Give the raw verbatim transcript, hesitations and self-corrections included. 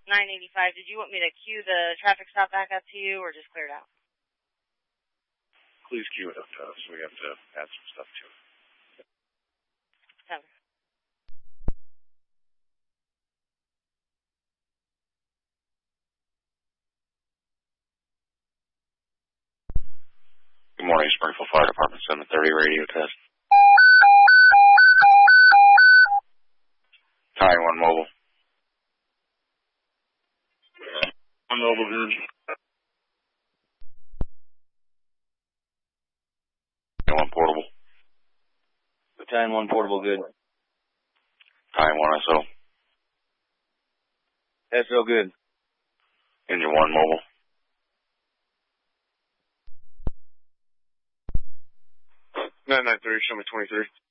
nine eighty-five, did you want me to cue the traffic stop back up to you or just clear it out? Please cue it up to us. We have to add some stuff to it. Seven. Good morning, Springfield Fire Department, seven thirty radio test. Tying one mobile. One mobile, good. One portable. Tying one portable, good. Tying one S O. S O, good. Engine one mobile. nine nine three, show me twenty-three.